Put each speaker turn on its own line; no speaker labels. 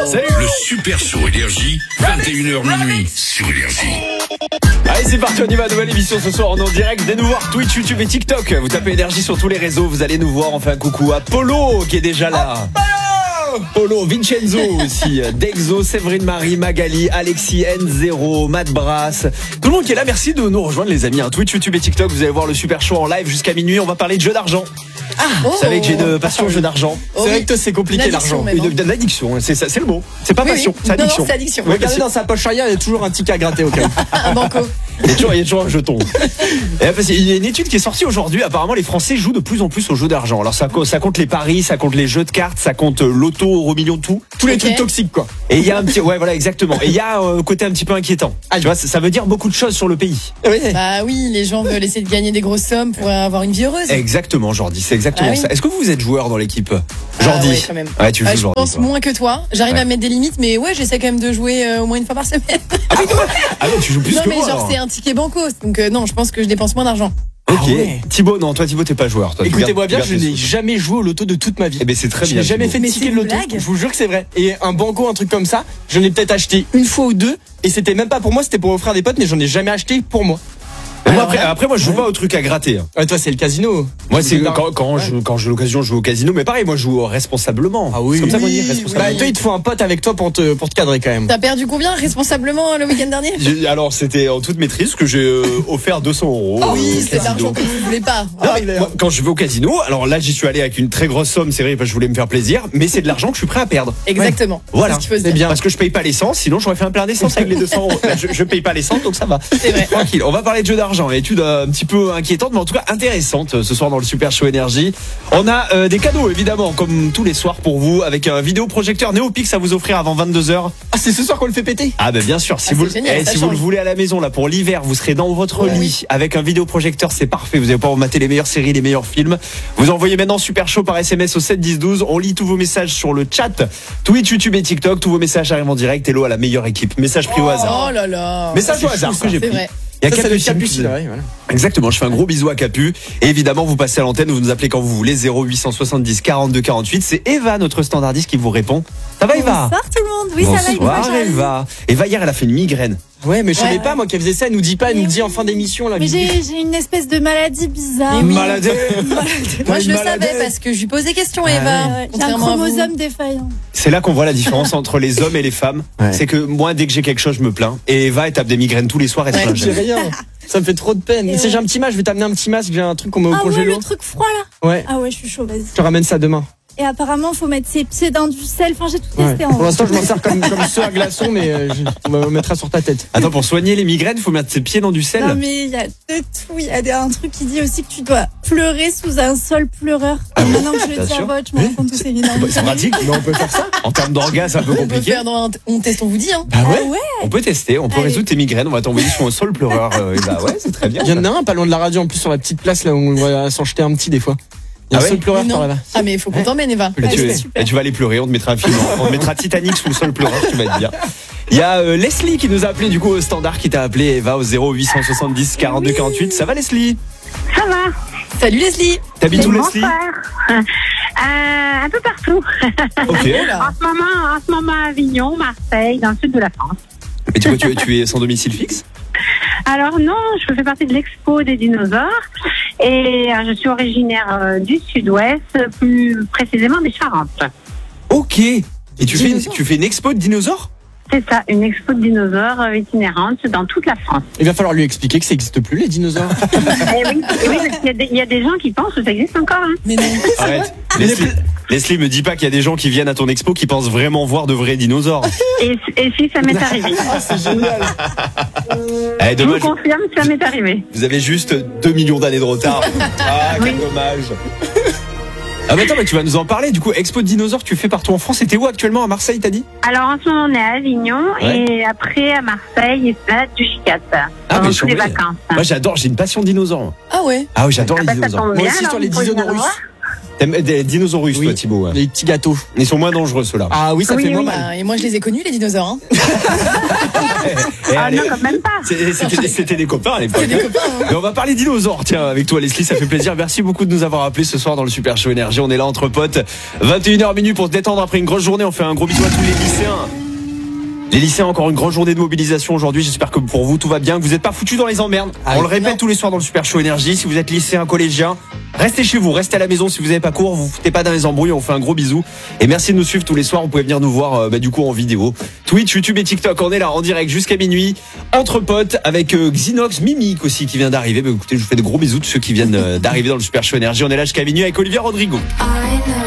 Salut.
Le Super Show Énergie, 21h minuit sur Énergie.
Allez, c'est parti, on y va. Nouvelle émission ce soir, on est en direct. Venez nous voir Twitch, YouTube et TikTok. Vous tapez Énergie sur tous les réseaux, vous allez nous voir. On fait un coucou à Polo qui est déjà là. Polo, Vincenzo aussi, Dexo, Séverine Marie, Magali, Alexis, N0, Matt Brass. Tout le monde qui est là, merci de nous rejoindre les amis. Twitch, YouTube et TikTok, vous allez voir le Super Show en live jusqu'à minuit. On va parler de jeu d'argent. Vous savez que j'ai une passion au jeu d'argent.
C'est vrai que toi, c'est compliqué l'argent.
Une addiction, c'est le mot. C'est pas passion, c'est addiction.
Non, c'est addiction.
Regardez dans sa poche arrière, il y a toujours un ticket à gratter au cas où.
Un banco.
Il y a toujours un jeton. Il y a une étude qui est sortie aujourd'hui. Apparemment, les Français jouent de plus en plus aux jeux d'argent. Alors ça compte les paris, ça compte les jeux de cartes, ça compte l'auto, euro million, tout.
Tous les trucs toxiques, quoi.
Et il y a un petit, ouais, voilà, exactement. Et il y a un côté un petit peu inquiétant. Tu vois, ça veut dire beaucoup de choses sur le pays.
Oui.
Bah oui, les gens veulent essayer de gagner des grosses sommes pour avoir une vie heureuse.
Exactement, Jordi. C'est exactement ça. Est-ce que vous êtes joueur dans l'équipe, Jordi?
Ouais, quand même.
Ouais, tu joues,
Je
Jordi,
pense
quoi.
moins que toi. J'arrive à mettre des limites, mais ouais, j'essaie quand même de jouer au moins une fois par semaine.
Ah non, tu joues plus
Non,
que
mais
moi.
genre,
alors.
c'est un ticket banco. Donc non, je pense que je dépense moins d'argent.
Ok.
Ah ouais.
Thibaut, non, toi Thibaut, t'es pas joueur. Toi, tu
Écoutez-moi bien,
gardes
je
tes
n'ai
sous.
jamais joué au loto de toute ma vie.
Eh ben c'est très
Je
bien.
n'ai jamais
Thibaut.
fait mes
C'est
tickets de
une
loto.
blague.
Je vous jure que c'est vrai. Et un banco, un truc comme ça, je l'ai peut-être acheté une fois ou deux. Et c'était même pas pour moi, c'était pour offrir à des potes, mais j'en ai jamais acheté pour moi.
Moi, après, moi, je joue pas au truc à gratter.
Ouais, toi, c'est le casino.
Moi, c'est
Ouais.
quand j'ai l'occasion, je joue au casino. Mais pareil, moi, je joue responsablement.
Ah oui.
C'est comme ça qu'on dit,
Bah,
responsablement.
toi, il te faut un pote avec toi pour te cadrer quand même.
T'as perdu combien responsablement le week-end dernier?
Alors, c'était en toute maîtrise que j'ai offert 200 €.
Oui,
au
c'est
casino.
l'argent que tu voulais pas.
Ah, moi, quand je vais au casino, alors là, j'y suis allé avec une très grosse somme, c'est vrai, parce que je voulais me faire plaisir, mais c'est de l'argent que je suis prêt à perdre.
Exactement.
Voilà.
C'est ce qu'il faut se
C'est
dire.
bien.
Parce que je paye pas l'essence, sinon j'aurais fait un plein d'essence avec les 200 €. Là, je paye pas l'essence, donc ça va.
C'est vrai.
Tranquille. On va parler de jeu d'argent. Étude un petit peu inquiétante, mais en tout cas intéressante ce soir dans le Super Show Énergie. On a des cadeaux, évidemment, comme tous les soirs pour vous, avec un vidéoprojecteur Néopix à vous offrir avant 22h.
Ah, c'est ce soir qu'on le fait péter.
Ah ben bien sûr, si
Ah,
vous,
c'est génial, ça
si vous le
change.
voulez à la maison là pour l'hiver, vous serez dans votre lit avec un vidéoprojecteur, c'est parfait. Vous allez pouvoir mater les meilleures séries, les meilleurs films. Vous envoyez maintenant Super Show par SMS au 7 10 12. On lit tous vos messages sur le chat, Twitch, YouTube et TikTok. Tous vos messages arrivent en direct. Hello à la meilleure équipe. Message pris au hasard.
Oh là là.
Message au hasard
C'est
que j'ai
C'est
pris.
vrai.
Il y a
Ça, c'est le
Capucine
Capucine,
qui-
ouais, voilà.
Exactement, je fais un gros bisou à Capu. Et évidemment, vous passez à l'antenne, vous nous appelez quand vous voulez, 0870 42 48. C'est Eva, notre standardiste, qui vous répond. Ça va Eva?
Bonsoir tout le monde, oui ça va.
Bonsoir Eva. Eva, hier, elle a fait une migraine.
Ouais, mais je savais
Ouais.
pas, moi, qu'elle faisait ça. Elle nous dit pas, elle
Mais
nous dit en
oui.
fin d'émission, là.
Mais j'ai une espèce de maladie bizarre.
Mais oui.
Maladie.
Moi, je le
Maladie.
savais parce que je lui posais question,
Ah
Eva.
J'ai un
Contrairement à vous.
chromosome défaillant.
C'est là qu'on voit la différence entre les hommes et les femmes.
Ouais.
C'est que moi, dès que j'ai quelque chose, je me plains. Et Eva, elle tape des migraines tous les soirs, elle se
Ouais.
plaint
J'ai
jamais.
rien. Ça me fait trop de peine.
Et
Mais si
ouais.
j'ai un petit masque, je vais t'amener un petit masque. J'ai un truc qu'on met au
Ah ouais,
congélo.
le truc froid là.
Ouais.
Ah ouais, je suis chaud, vas-y.
Je te ramène ça demain.
Et apparemment, faut mettre ses pieds dans du sel. Enfin, j'ai tout
Ouais.
testé en
Pour
vrai.
l'instant, je m'en sers comme ceux à glaçons, mais on me mettra sur ta tête.
Attends, pour soigner les migraines, il faut mettre ses pieds dans du sel.
Non mais il y a de tout. Il y a un truc qui dit aussi que tu dois pleurer sous un sol pleureur.
Ah oui,
Maintenant que je
bien
le dis à
sûr.
voix, je me rends compte que c'est évident.
C'est pratique.
Mais on peut faire ça.
En termes d'orgasme, c'est un peu
On peut
compliqué.
faire dans on teste, on vous dit. Hein.
Bah
Ah
ouais.
ouais.
On peut tester, on peut
Allez.
résoudre tes migraines. On va t'envoyer sur un sol pleureur. Eva. Ouais, c'est très bien.
Il y en a un pas loin de la radio en plus sur la petite place là où on va s'en jeter un petit des fois. Il y a
Ah
un
ouais
seul pleureur
Non.
par là-bas.
Ah, mais il faut qu'on t'emmène, Eva.
Là, tu,
c'est super.
là, tu vas aller pleurer, on te mettra un film, on te mettra Titanic sous le sol pleureur, tu vas être bien. Il y a Leslie qui nous a appelé du coup au standard, qui t'a appelé Eva au 0870 42 48. Ça va Leslie?
Ça va.
Salut Leslie.
T'habites où
Mon
Leslie?
frère. Un peu partout.
Ok.
Oh là.
En ce moment à Avignon, Marseille, dans le sud de la France.
Et tu es sans domicile fixe?
Alors non, je fais partie de l'expo des dinosaures et je suis originaire du sud-ouest, plus précisément des Charentes.
Ok. Et
Dinosaures.
tu fais une expo de dinosaures?
C'est ça, une expo de dinosaures itinérante dans toute la France.
Il va falloir lui expliquer que ça n'existe plus les dinosaures.
Et oui, parce qu'il y a des gens qui pensent que ça existe encore. Hein.
Mais non.
Arrête. Leslie, me dis pas qu'il y a des gens qui viennent à ton expo qui pensent vraiment voir de vrais dinosaures.
Et si ça m'est arrivé.
C'est génial.
Eh,
Je vous
dommage,
confirme, ça m'est arrivé.
vous avez juste 2 millions d'années de retard. Ah, quel dommage. Ah bah attends, mais tu vas nous en parler. Du coup, expo de dinosaures, tu fais partout en France. C'était où actuellement? À Marseille, t'as dit?
Alors en ce moment on est à Avignon
Ouais.
et après à Marseille et Stade du Gicat.
Ah,
pendant
mais
toutes les
chambé.
vacances.
Moi j'adore, j'ai une passion dinosaure.
Ah ouais.
Ah oui, j'adore les
Ça
dinosaures.
tombe
Moi
bien,
aussi,
alors
sur les
vous pouvez
dinosaures
venir
russes.
T'aimes des dinosaures,
Oui.
toi, Thibaut. Ouais.
Les petits gâteaux.
Ils sont moins dangereux, ceux-là.
Ah oui, ça
Oui,
fait
oui,
moins
oui.
mal.
Et moi, je les ai connus, les dinosaures. Hein.
Et
Ah
allez,
non, quand même pas.
c'était des copains à l'époque.
C'est des copains. Hein.
Mais on va parler dinosaures, tiens, avec toi, Leslie, ça fait plaisir. Merci beaucoup de nous avoir appelés ce soir dans le Super Show Énergie. On est là entre potes. 21h minuit pour se détendre après une grosse journée. On fait un gros bisou à tous les lycéens. Les lycéens, encore une grande journée de mobilisation aujourd'hui. J'espère que pour vous tout va bien, que vous n'êtes pas foutus dans les emmerdes.
Ah
On
oui.
le répète
Non.
tous les soirs dans le Super Show Énergie. Si vous êtes lycéen, collégien, restez chez vous, restez à la maison. Si vous n'avez pas cours, vous foutez pas dans les embrouilles. On fait un gros bisou. Et merci de nous suivre tous les soirs. Vous pouvez venir nous voir du coup en vidéo. Twitch, YouTube et TikTok. On est là en direct jusqu'à minuit. Entre potes avec Xinox, Mimic aussi qui vient d'arriver. Écoutez, je vous fais de gros bisous de ceux qui viennent d'arriver dans le Super Show Énergie. On est là jusqu'à minuit avec Olivia Rodrigo.
I know